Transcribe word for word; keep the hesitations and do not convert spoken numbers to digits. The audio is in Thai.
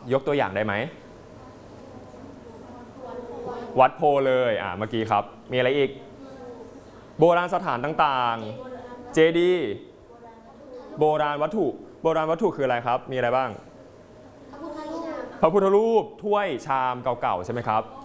ยกตัวอย่างได้ไหมวัดโพเลยอ่าเมื่อกี้ครับมีอะไรอีกโบราณสถานต่างๆเจดีย์โบราณวัตถุโบราณวัตถุคืออะไรครับมีอะไรบ้างพระพุทธรูปถ้วยชามเก่าๆใช่ไหมครับ